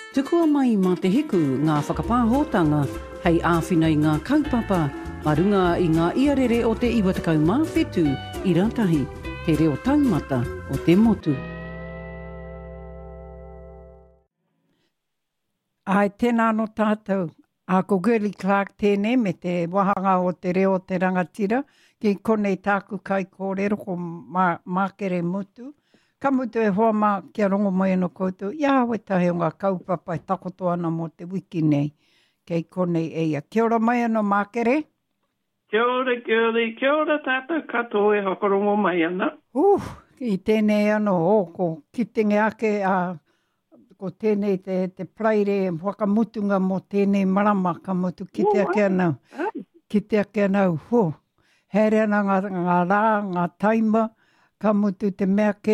Tukua mai mā te hiku ngā whakapāhotanga hei āwhina i ngā kaupapa, marunga i ngā iarere o te 97 i ratahi, te reo taumata o te motu. Ai, tēnā no tātou. A ko Gurley Clark tēnei me te wahanga o te reo te rangatira, ki konei tāku kai kōrero ko mākere mutu. Ka mutu e hoa mā kia rongo mai no koutou, ia we tahe o ngā kaupapa e takoto ana mo te wiki nei, kei konei eia. Kia ora mai ano mākere? Kia ora, Gurley. Kia ora tātou katoa e hakarongo mai ana. I tēnei ano, ko kitenge ake ko tēnei te praire whakamutunga mo tēnei marama ka mutu kite ake anau. Kite ake anau, here ana ngā rā, ngā taima, ka mutu te mea ke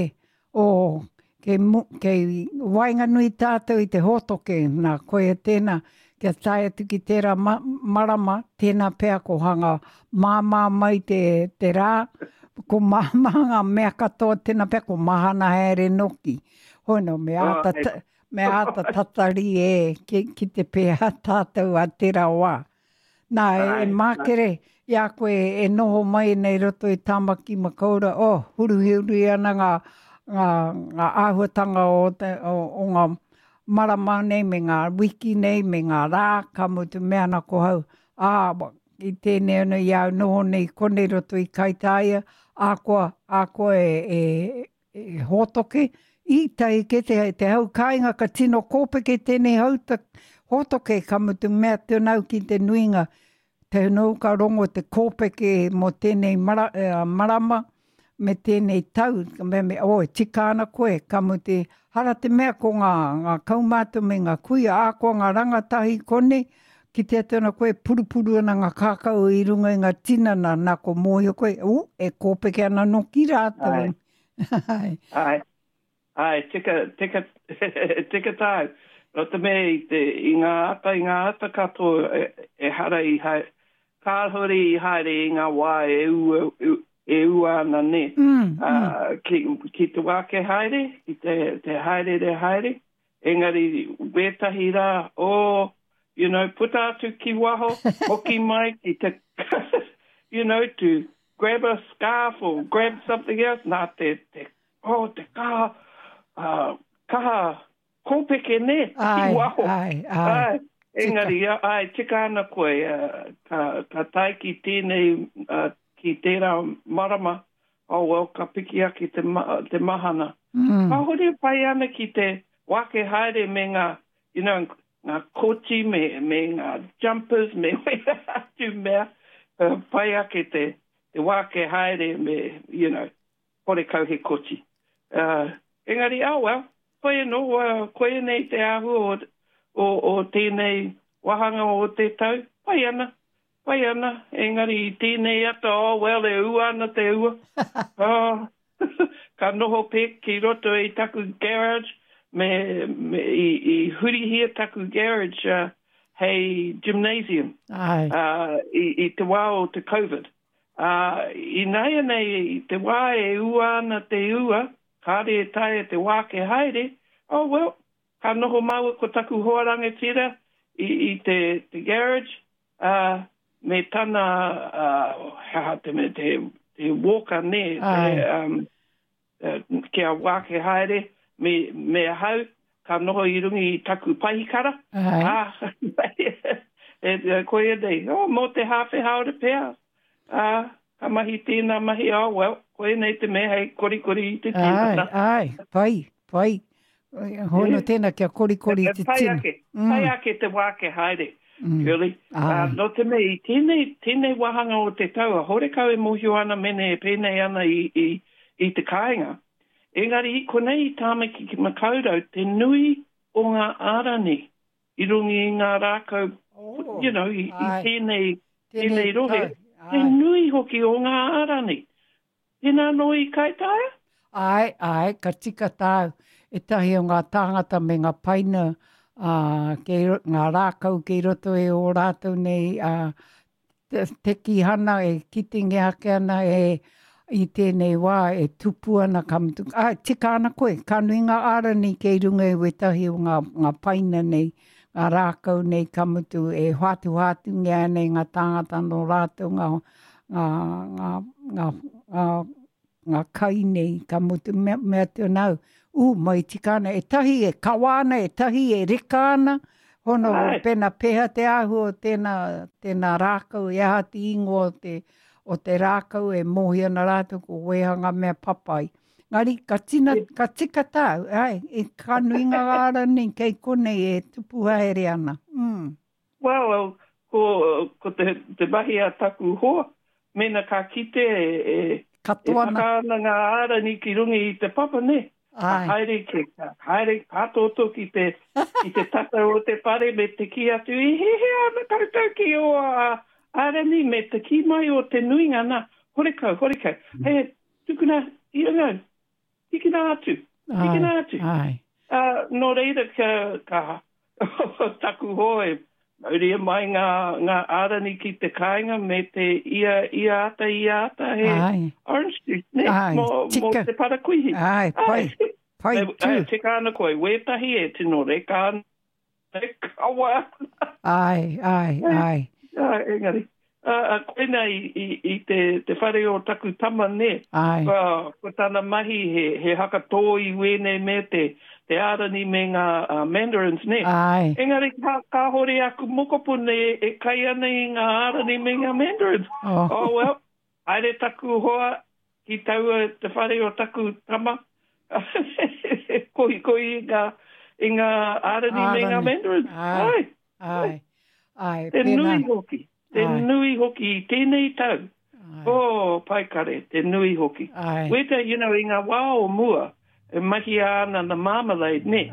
kei wainga nui tātou i te hotoke, nā koe tēnā, kia tae atu ki tērā marama, tēnā pēr ko hanga māmā mai te rā, ko māmā ngā mea katoa tēnā pēr ko mahana here noki. Hono, me ata tatari ki te pēha tātou a tērā wā. Nā, mākere, ia koe e noho mai nei roto i tāmaki makaura, huru ana ngā āhuatanga o ngā marama nei, me ngā wiki nei, me ngā rā, ka mutu mea na ko hau. I tēnei ana iau noho nei konei roto i kaitaia, a koa e hotoke, I tai ke te hau kāinga ka tino kōpeke tēnei hau ta hotoke ka mutu mea tēnau ki te nuinga. Te nau ka rongo te kōpeke mo tēnei marama me tēnei tau. Tika ana koe ka mutu hara te mea ko ngā kaumātu me ngā kuia a ko ngā rangatahi kone ki te tēnā koe purupuru ana ngā kākau I runga I ngā tinana nā ko mōhio koe. E kōpeke ana no ki rātou. Ai, tika tau. No te mea I ngā ata katoa e hara I hai, kāhori I haere I ngā wā e ua ana ne. Ki te wā ke haere, I te haere, engari wetahi rā, puta atu ki waho, hoki mai, ki te, to grab a scarf or grab something else, nā te kaha, kaha kōpeke ne, ki waho. Engari, tika ana koe, ka tai ki tēnei, ki tērā marama, ka piki aki te mahana. Ka hori pai ana ki te wake haere me ngā, ngā koti, me ngā jumpers, me atu mea, pai ake te wake haere me, kore kau he koti. Engari, koe nei te ahu o tēnei wahanga o te tau, pai ana. Engari, tēnei ata, e ua ana te ua. Ka noho pek ki roto I taku garage, I hurihia taku garage, hei gymnasium, I te wā o te COVID. I nei nei, te wā e ua ana te ua, kāre e tae te wā ke haere, ka noho maua ko taku hoarange tira I te garage, me tana, te walker ne, kia wā ke haere, me hau, ka noho I rungi I taku pahikara. Koe nei, mo te hawhi haore pēr. Ka mahi tēnā mahi, koe nei te mea hei kori I te tina. Pai. Hono tēnā kia kori I te tina. Pai ake te wā ke haere, Gurley. No te mea, tēnei wahanga o te taua, hore kau e mohio ana mene e pēnei ana I te kāinga. Engari, I konei I tāmaki ki makaurau, te nui o ngā ārani, I rungi I ngā rākau, I tēnei rohe. Te nui hoki o ngā ārani. Tēnā noi kai taia? Ai, ka tika tāu. E tahi o ngā tāngata me ngā paina, ngā rākau kei roto e o rātou nei, te ki hana e kitinge ake ana I tēnei wā e tupu ana kamutu. Tika ana koe, ka nui ngā ārani kei runga e wetahi o ngā paina nei, ngā rākau nei kamutu e hatu ngea nei ngā tāngata no rātou ngā kai nei kamutu mea te nau. Mai tika ana, e tahi e kawana, e tahi e reka ana, hono pena peha te ahu o tēnā rākau e hati ingo o te rākau e mohi ana rātou ko wehanga mea papai. Ngari, ka tika tau, e ka nui ngā ara ni kei kone e tupu haere ana. Well, ko te mahi a taku hoa, mena ka kite e whakaana ngā ara ni ki rungi i te papa ne. Haere pātoto ki te tata o te pare me te ki atu i he ana kautau ki o arani me te ki mai o te nuinga na. Horekau. Hei, tukuna, irangau, tikina atu. Nō reira ka taku hoe, mauria mai ngā arani ki te kāinga me te ia ata, he Orange Street, ne? Mo te parakuihi. Pai tū. Te kāna koe, wētahi e tino reka, kawa. Ai. Engari. Koena i te whare o taku tama ne. Ko tāna mahi he haka tōi wene me te arani me ngā mandarins ne. Engari ka hore aku mokopune e kai ana i ngā arani me ngā mandarins. Well, aere taku hoa ki taua te whare o taku tama. Koi i ngā arani me ngā mandarins. Ai. Te nui hoki. Te nui hoki i tēnei tau. Paikare, te nui hoki. Weta, i ngā wā o mua, e mahi ana na marmalade, ne?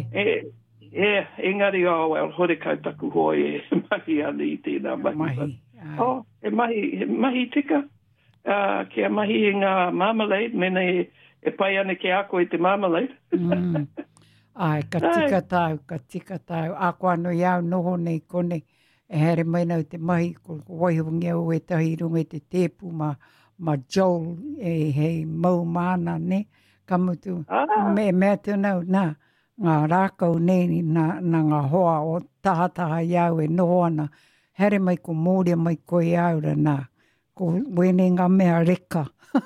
Engari hore kautaku hoi e mahi ana i tēnā mahi. E mahi tika. Kia mahi i ngā marmalade, mena e pai ana ke ako i te marmalade. Ka tika tau. Ako anu iau noho nei kone. E here mai nau te mahi, ko waihungi au e tahi runga te tepu ma Joel e hei mau mana ne, kamutu. Mea te nau, ngā rākau nei na ngā hoa o tahataha iau e noho ana. Here mai ko mōria mai koe aura ko wene ngā mea reka.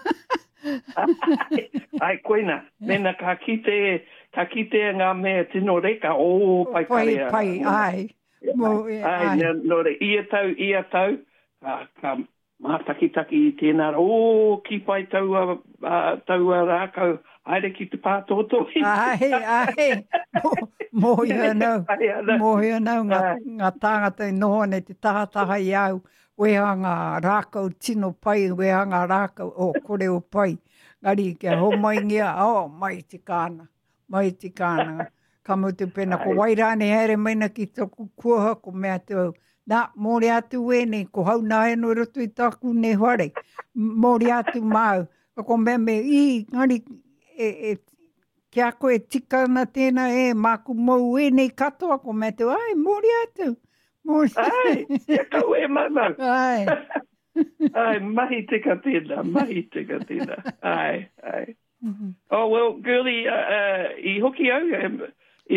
Ai koina, mena ka kite ngā mea tino reka, pai karea. Ai. No re ia tau, ka mātakitaki i tēnā, ki pai taua rākau, haere ki te pātoto. Ai, mohi anau, ngā tāngata i noho ne te tahataha i au, weha ngā rākau tino pai, weha ngā rākau, kore o pai, ngari kia homaingia, mai te kāna. Kamutu pena ko wairane here maina ki toku kuaha ko mea tau. Mōre atu wene, ko hau nāe no roto i taku ne whare. Mōre atu mau. Ko mea ngari, kia koe tika na tēnā māku mau wene katoa ko mea tau. Mōre atu. Kia kau mau. Ai, mahi tika tēnā. Ai. Well, girlie, I hoki au, I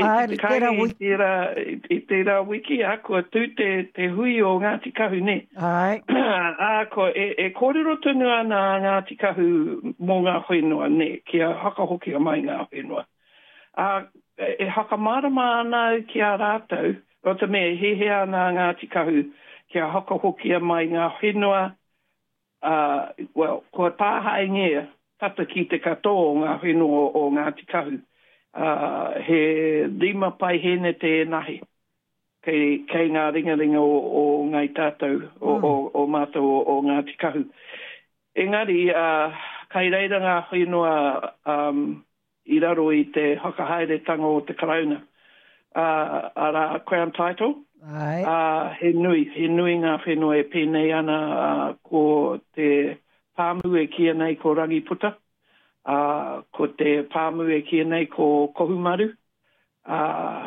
tērā wiki, a kua tū te hui o Ngāti Kahu ne. Ko e kōrero tunu ana Ngāti Kahu mō ngā whenua ne, kia hakahoki a mai ngā whenua. E hakamarama ana ki a rātou, rota me hehe ana Ngāti Kahu, kia hakahoki a mai ngā whenua, kua tāhai ngea, tata ki te katoa o ngā whenua o Ngāti Kahu. He lima pai hene te nahi. Kei ngā ringaringa o ngai tātou, o mātou o Ngāti Kahu. Engari, kai reira ngā whenua I raro I te hakahaere tanga o te karauna. Ara Crown Title. He nui ngā whenua e pēnei ana ko te pāmu e kia nei ko Rangiputa. Ko te pāmu e kia nei ko Kohumaru.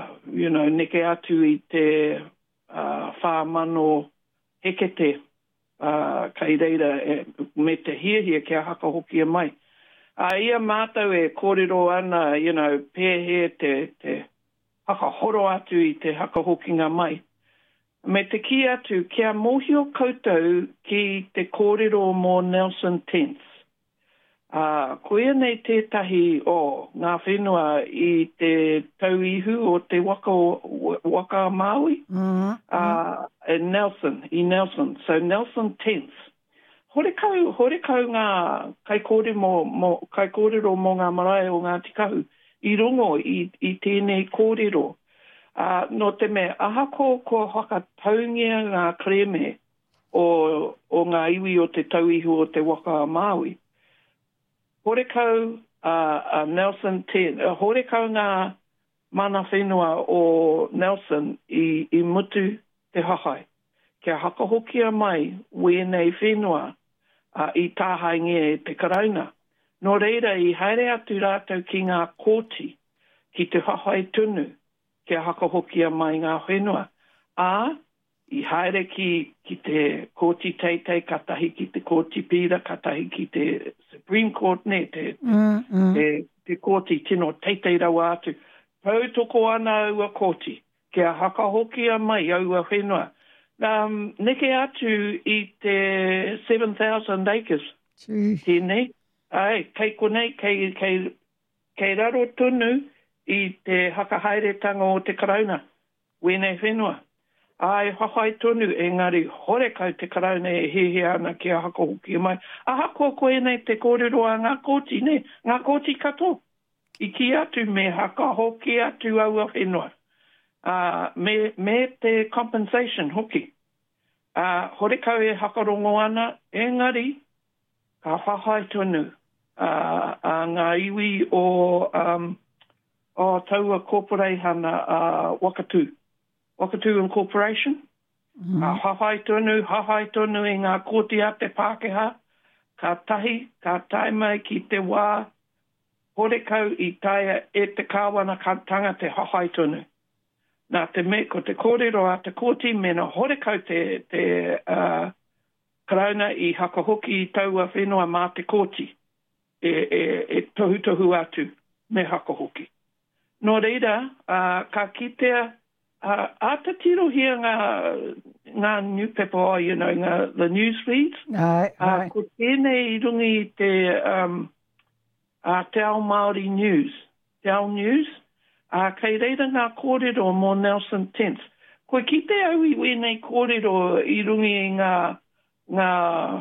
Neke atu I te whāmano hekete kei reira me te hia kia haka hoki mai. Ia mātou e kōrero ana, pēhe te haka horo atu I te haka hokinga mai. Me te ki atu, kia mohio koutou ki te kōrero mō Nelson Tents. Koia nei tētahi ngā whenua I te tauihu o te waka Māui. Nelson. So Nelson Tents. Hore kau ngā kai kōrero mō ngā marae o ngā tikahu I rongo I tēnei kōrero. No te me, aha ko haka taungia ngā kreme o ngā iwi o te tauihu o te waka Māui. Hore kau Nelson Tents, hore kau ngā mana whenua o Nelson I mutu te hahai. Kia haka hokia mai, wēnei whenua I tāhaingia te karauna. Nō reira I haere atu rātou ki ngā kōti, ki te hahai tunu, kia haka hokia mai ngā whenua. I haere ki te kōti teitei, katahi ki te kōti pira, katahi ki te Supreme Court ne, te kōti tino teitei rawa atu. Pau toko ana aua kōti, kia haka hokia mai aua whenua. Neke atu I te 7,000 acres. Tēnei. Kei konei, kei raro tunu I te hakahaeretanga o te karauna. Wēnei whenua. Hahai tonu, engari hore kau te karauna e hehe ana kia haka hoki mai. Koe nei te kōrero a ngā kōti ne, ngā kōti kato. I ki atu me haka hoki atu aua whenua. Me te compensation hoki. Hore kau e hakarongo ana, engari, ka hahai tonu. Ngā iwi o taua korporei hana Wakatu Incorporation. Hahai tonu I ngā kōti a te Pākehā. Ka tahi, ka tai mai ki te wā. Hore kau I taia e te kāwana tanga te hahai tonu. Nā te me ko te kōrero a te kōti, mena hore kau te karauna I haka hoki I taua whenua mā te kōti. E tohu atu me haka hoki. Nō reira, ka kitea ata tiro hia ngā newspaper, the news feeds. Ko tēnei I rungi te Te Ao Māori News. Te Ao News. Kei reira ngā kōrero mō Nelson Tents. Ko kite au I wēnei kōrero I rungi ngā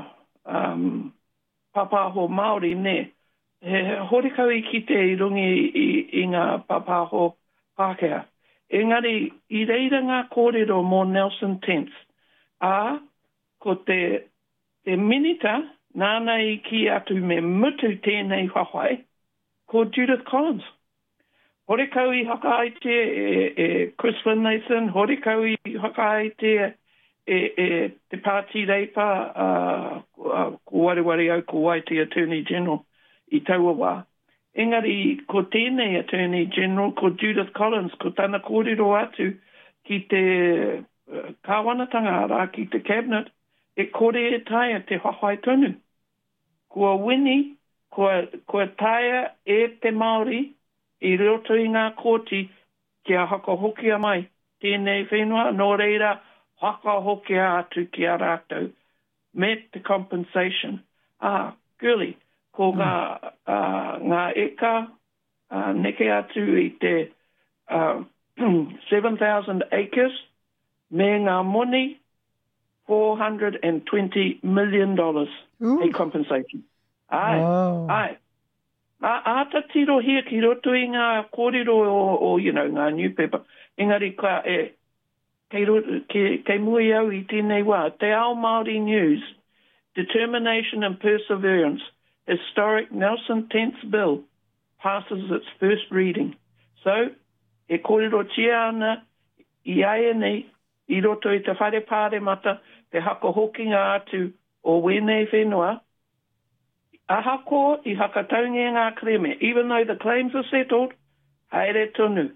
papaho Māori ne. Hore kau I kite I rungi I ngā papaho Pākehā. Engari, I reira ngā kōrero mō Nelson Tents. Ko te minita, nāna I ki atu me mutu tēnei whawhai, ko Judith Collins. Hore kau I hakaite Chris Finlayson, hore kau I hakaite te Pāti Reipa, ko wareware au ko Waiti Attorney General I taua wā. Engari, ko tēnei Attorney General, ko Judith Collins, ko tana kōrero atu ki te kāwanatanga rā ki te cabinet, e kore e taia te hawhai tonu. Kua wini, kua taia e te Māori, I roto I ngā kōti, kia haka hokia mai. Tēnei whenua, nō reira, haka hokia atu ki a rātou. Me te compensation. Girly, ko ngā eka neke atu I te 7,000 acres me ngā moni $420 million a compensation. Ai. Ata tiro hia ki roto I ngā kōrero o ngā newspaper. Engari kei mui au I tēnei wā. Te Ao Māori News, Determination and Perseverance, Historic Nelson Tents Bill passes its first reading. So, e kōrero tia ana I aia nei, I roto I te whare pāre mata, te haka hokinga atu o wēnei whenua, ahako I haka taungia ngā kreme. Even though the claims are settled, haere tonu.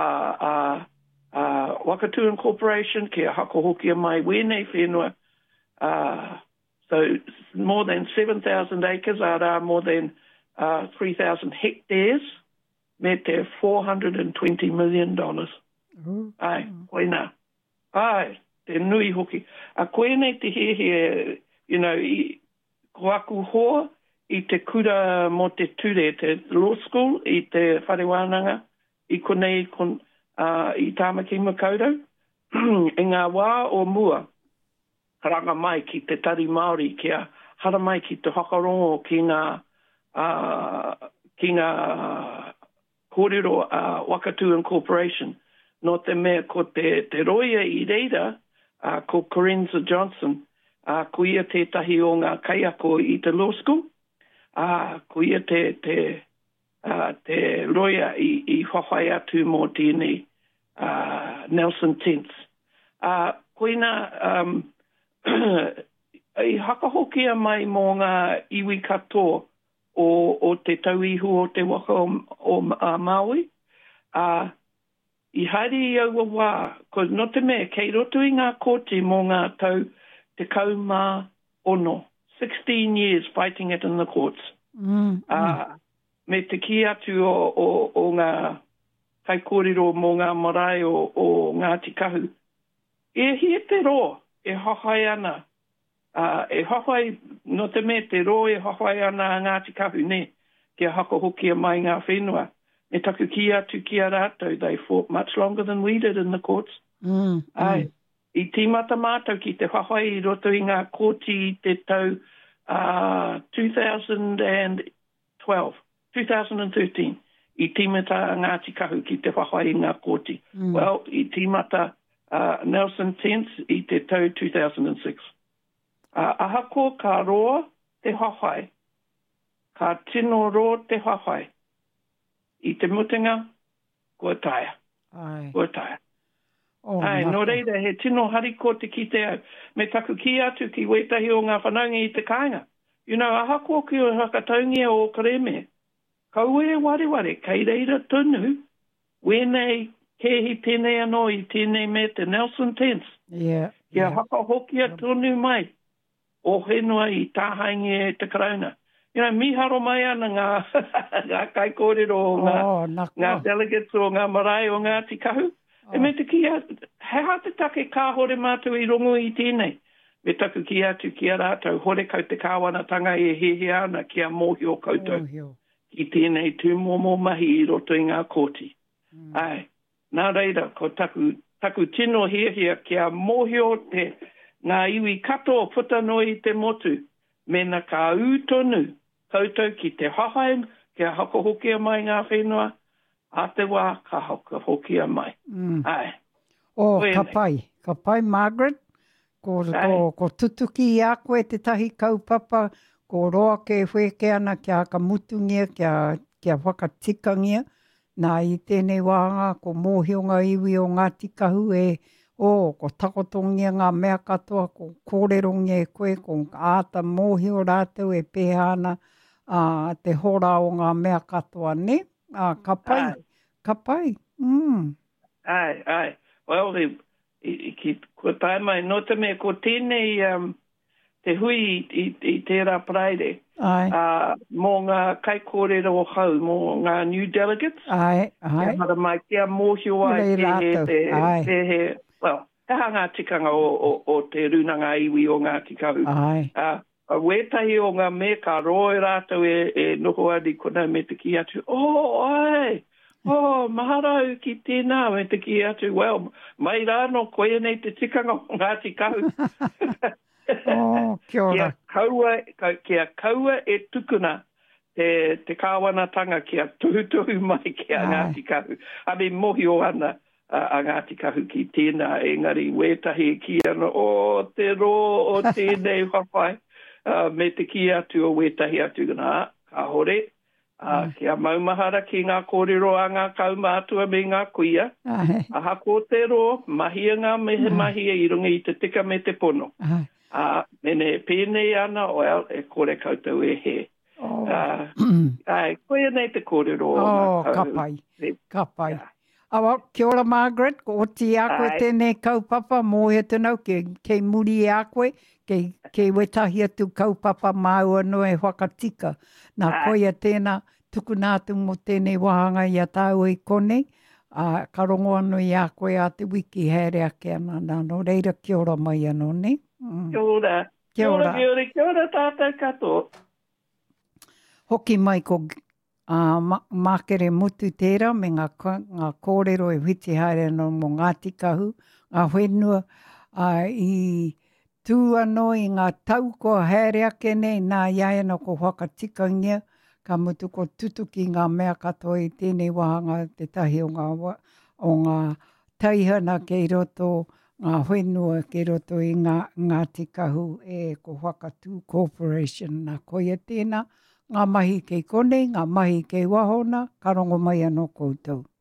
Wakatu Incorporation, kia haka hokia mai wēnei whenua, So more than 7,000 acres, more than 3,000 hectares, me te $420 million. Ai, koina. Ai, te nui hoki. A koenei te he, you know, ko aku hoa I te kura mo te ture, te law school, I te wharewananga, I konei I Tāmaki Makaurau. I ngā wā o mua, karanga mai ki te tari Māori, kia hara mai ki te whakarongo ki ngā kōrero Wakatu Incorporation. No te mea ko te roia I reira, ko Corinza Johnson, ko ia tētahi o ngā kaiako I te law school, ko ia te roia I whawhai atu mō tēnei Nelson Tents. Koina, I hakahokia mai mō ngā iwi katoa o te tauihu o te waka o Maui. I haere I aua wā, ko no te mea, kei roto I ngā kōti mō ngā tau te kaumā ono. 16 years fighting it in the courts. Me te ki atu o ngā kai kōrero mō ngā marae o Ngāti Kahu. E hia te ro, e hahai ana. E hahai, no te me te ro e hahai ana Ngāti Kahu ne, kia hakahokia mai ngā whenua. Me taku ki atu ki a rātou, they fought much longer than we did in the courts. Ai, I tīmata mātou ki te hahai I roto I ngā kōti I te tau 2013. I tīmata Ngāti Kahu ki te whahai I ngā kōti. Well, I tīmata Nelson Tents I te tau 2006. Ahako ka roa te whahai. Ka tino roa te whahai. I te mutinga, kua taia. Kua taia. Ai, no reira, he tino hariko te ki te au. Me taku ki atu ki wetahi o ngā whanaunga I te kāinga. You know, ahako ki o hakataungia o kareme. Kau e ware, kei reira tunu, wenei kehi tēnei anō I tēnei me te Nelson Tents. Kia hakahokia tunu mai, o whenua I tāhaingi e te karauna. You know, miharo mai ana ngā kai kōrero o ngā delegates o ngā marae o Ngāti Kahu. E me te kia, he ha te take kā hore mātou I rongo I tēnei. Me taku ki atu ki a rātou, hore kau te kāwanatanga e hehe ana kia mōhio koutou. I tēnei tūmomo mahi I roto I ngā kōti. Ai, nā reira, ko taku tino hia kia mōhio te ngā iwi katoa putanoi te motu. Mena ka ūtonu, koutou ki te hahai, kia hakahokia mai ngā whenua, a te wā ka hakahokia mai. Ai. Ka pai, Margaret, ko tutuki I a koe te tahi kaupapa, ko roa ke wheke ana kia ka mutungia, kia whakatikangia, nā I tēnei wāanga, ko mōhionga iwi o Ngāti Kahu ko takotongia ngā mea katoa, ko kōrerongia e koe, ko āta mōhio rātou e pēha ana te hora o ngā mea katoa, ne? Ka pai. Ai. Well, ko tai mai, no te mea, ko tēnei te hui I tērā praere, mō ngā kai kōrero o hau, mō ngā new delegates, kia hara mai, kia mōhio ai te he, well, te hanga tikanga o te runanga iwi o Ngāti Kahu. Wetahi o ngā me ka roe rātou e noho adi kona me te ki atu. Maharau ki tēnā me te ki atu. Well, mai rāno koe nei te tikanga o Ngāti Kahu. Kia ora. Kia kaua e tukuna te kāwanatanga kia tuhutuhu mai kia Ngāti Kahu. Ame mohi o ana a Ngāti Kahu ki tēnā, engari wetahi ki ana te ro o tēnei whawhai. Me te ki atu o wetahi atu gana, ka hore, kia maumahara ki ngā kōrero a ngā kaumātua me ngā kuia, aha ko te ro, mahia ngā mehe mahia I runga I te tika me te pono. Mene pēnei ana, e kore koutou e he. Koe nei te kōrero o ngā ka pai. Awa, kia ora Margaret, ko oti a koe tēnei kaupapa, mō he tunau, kei muri e a koe, kei wetahi atu kaupapa māua no e whakatika. Nā koia tēnā, tuku nātu mo tēnei wahanga i a tāu i konei, ka rongo anu i a koe a te wiki here ake ana, nāno reira kia ora mai anō, ne? Kia ora. Kia ora, kia ora tātou katoa. Hoki mai ko mākere mutu tērā me ngā kōrero e whiti haere no mō Ngāti Kahu, ngā whenua i tū anō i ngā tau ko haere ake nei, nā iaia no ko whakatikangia, ka mutu ko tutuki ngā mea katoa i tēnei wahanga te tahi o ngā taihana kei roto, ngā whenua kei roto i Ngāti Kahu e ko Whakatū Corporation. Nā koia tēnā, ngā mahi kei konei, ngā mahi kei wahona, ka rongo mai anō koutou.